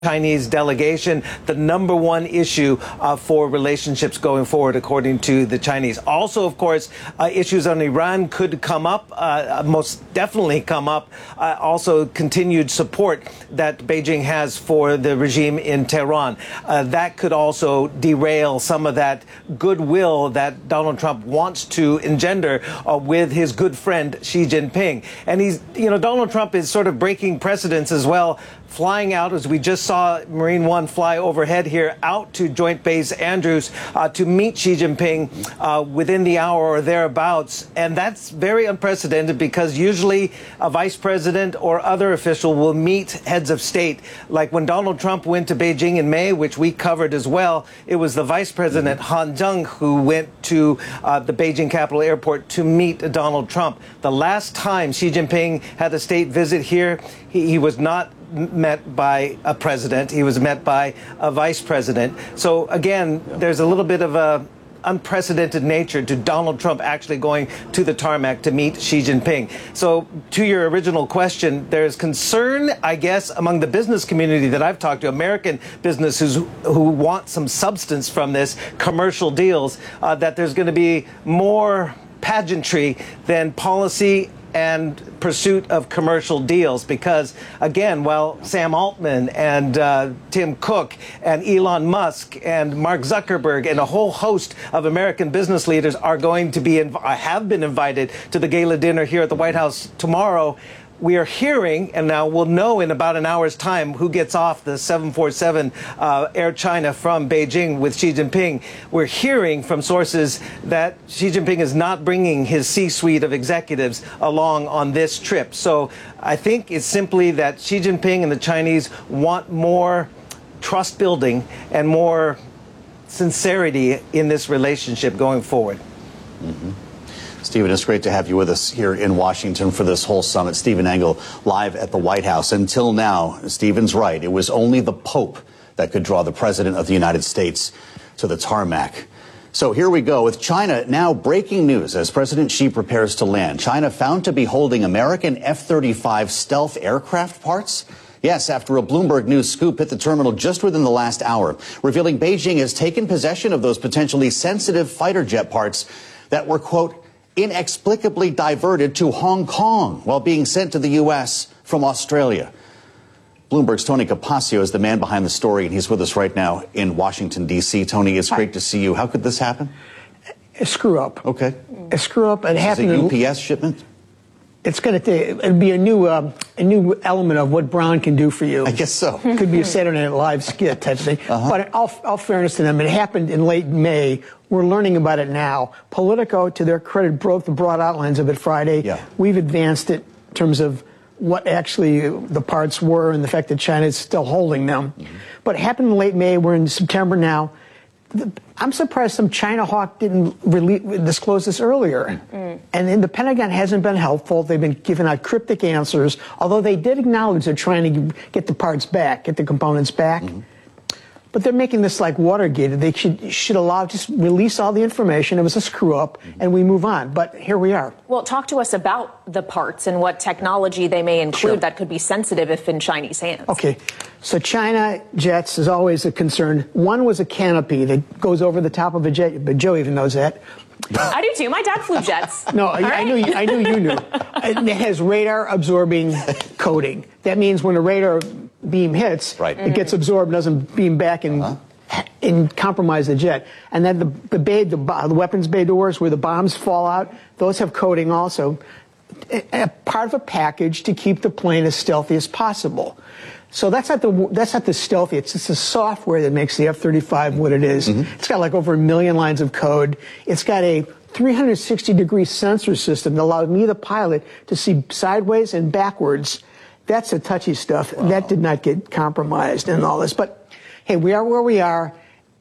Chinese delegation, the number one issue for relationships going forward, according to the Chinese. Also, of course, issues on Iran could come up, most definitely come up. Also, continued support that Beijing has for the regime in Tehran. That could also derail some of that goodwill that Donald Trump wants to engender with his good friend Xi Jinping. And Donald Trump is sort of breaking precedents as well, flying out, as we just saw Marine One fly overhead here, out to Joint Base Andrews to meet Xi Jinping within the hour or thereabouts. And that's very unprecedented, because usually a vice president or other official will meet heads of state. Like when Donald Trump went to Beijing in May, which we covered as well, it was the vice president, Han Zheng, who went to the Beijing Capital Airport to meet Donald Trump. The last time Xi Jinping had a state visit here, he was not met by a president. He was met by a vice president. So again, there's a little bit of a unprecedented nature to Donald Trump actually going to the tarmac to meet Xi Jinping. So to your original question, there's concern, I guess, among the business community that I've talked to, American businesses who want some substance from this, commercial deals, that there's going to be more pageantry than policy and pursuit of commercial deals, because again, while Sam Altman and Tim Cook and Elon Musk and Mark Zuckerberg and a whole host of American business leaders are going to be have been invited to the gala dinner here at the White House tomorrow, we are hearing, and now we'll know in about an hour's time who gets off the 747 Air China from Beijing with Xi Jinping. We're hearing from sources that Xi Jinping is not bringing his C-suite of executives along on this trip. So I think it's simply that Xi Jinping and the Chinese want more trust building and more sincerity in this relationship going forward. Mm-hmm. Stephen, it's great to have you with us here in Washington for this whole summit. Stephen Engel, live at the White House. Until now, Stephen's right. It was only the Pope that could draw the President of the United States to the tarmac. So here we go with China now breaking news as President Xi prepares to land. China found to be holding American F-35 stealth aircraft parts. Yes, after a Bloomberg News scoop hit the terminal just within the last hour, revealing Beijing has taken possession of those potentially sensitive fighter jet parts that were, quote, inexplicably diverted to Hong Kong while being sent to the U.S. from Australia. Bloomberg's Tony Capaccio is the man behind the story, and he's with us right now in Washington, D.C. Tony, it's great to see you. How could this happen? A screw up. Okay. A screw up. It happened. Is it UPS shipment? It's going to it'd be a new element of what Brown can do for you. I guess so. Could be a Saturday Night Live skit type of thing. But in all fairness to them, it happened in late May. We're learning about it now. Politico, to their credit, broke the broad outlines of it Friday. Yeah. We've advanced it in terms of what actually the parts were and the fact that China is still holding them. Mm-hmm. But it happened in late May. We're in September now. I'm surprised some China hawk didn't disclose this earlier. And then the Pentagon hasn't been helpful. They've been giving out cryptic answers, although they did acknowledge they're trying to get the parts back, get the components back. Mm-hmm. But they're making this like Watergate. They should allow, just release all the information. It was a screw up, and we move on. But here we are. Well, talk to us about the parts and what technology they may include that could be sensitive if in Chinese hands. Okay. So China jets is always a concern. One was a canopy that goes over the top of a jet, but Joe even knows that. I do too. My dad flew jets. No, I knew you knew. It has radar absorbing coating. That means when a radar beam hits, it gets absorbed, doesn't beam back and compromise the jet. And then the weapons bay doors where the bombs fall out, those have coating also. Part of a package to keep the plane as stealthy as possible. So that's not the stealthy. It's just the software that makes the F-35 what it is. Mm-hmm. It's got like over 1 million lines of code. It's got a 360-degree sensor system that allows me, the pilot, to see sideways and backwards. That's the touchy stuff. Wow. That did not get compromised in all this. But hey, we are where we are.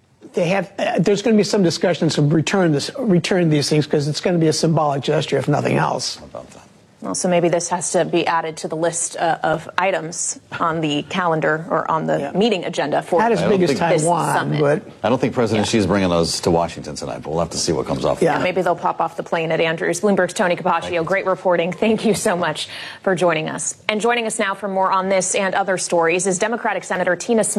There's going to be some discussions to return these things, because it's going to be a symbolic gesture, if nothing else. How about that? Well, so maybe this has to be added to the list of items on the calendar or on the meeting agenda for not as big as this Taiwan, summit. but I don't think President Xi is bringing those to Washington tonight, but we'll have to see what comes off. Yeah. Maybe they'll pop off the plane at Andrews. Bloomberg's Tony Capaccio, great reporting. Thank you so much for joining us. And joining us now for more on this and other stories is Democratic Senator Tina Smith.